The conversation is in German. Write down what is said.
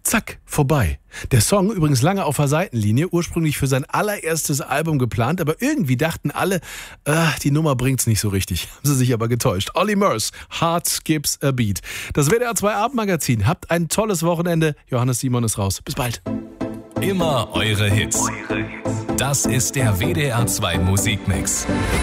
Zack, vorbei. Der Song übrigens lange auf der Seitenlinie, ursprünglich für sein allererstes Album geplant, aber irgendwie dachten alle, die Nummer bringt's nicht so richtig. Haben sie sich aber getäuscht. Olly Murs, Heart Skips a Beat. Das WDR 2 Abendmagazin. Habt ein tolles Wochenende. Johannes Simon ist raus. Bis bald. Immer eure Hits. Das ist der WDR 2 Musikmix.